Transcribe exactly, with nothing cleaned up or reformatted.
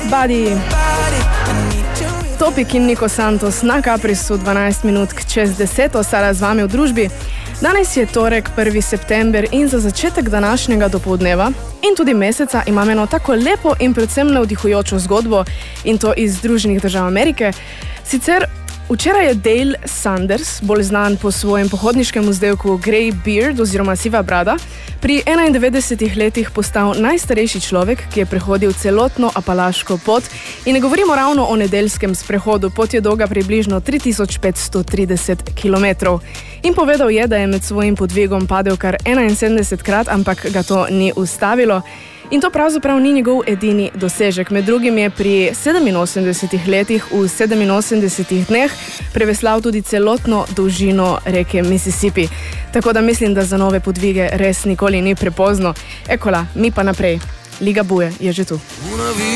Body. Topik in Niko Santos na Caprisu, dvanajst minut čez deset, ostala z vami v družbi. Danes je torek, prvi september in za začetek današnjega dopoldneva in tudi meseca imam eno tako lepo in predvsem navdihujočo zgodbo in to iz Združenih držav Amerike. Sicer včeraj je Dale Sanders, bolj znan po svojem pohodniškem vzdevku Grey Beard oziroma Siva brada, pri enaindevetdesetih letih postal najstarejši človek, ki je prehodil celotno Apalaško pot in ne govorimo ravno o nedeljskem sprehodu, pot je dolga približno tri tisoč petsto trideset kilometrov. In povedal je, da je med svojim podvigom padel kar enainsedemdesetkrat, ampak ga to ni ustavilo. In to pravzaprav ni njegov edini dosežek. Med drugim je pri sedeminosemdesetih letih v sedeminosemdesetih dneh preveslal tudi celotno dolžino reke Mississippi. Tako da mislim, da za nove podvige res nikoli ni prepozno. Ekola, mi pa naprej. Liga Buje je že tu.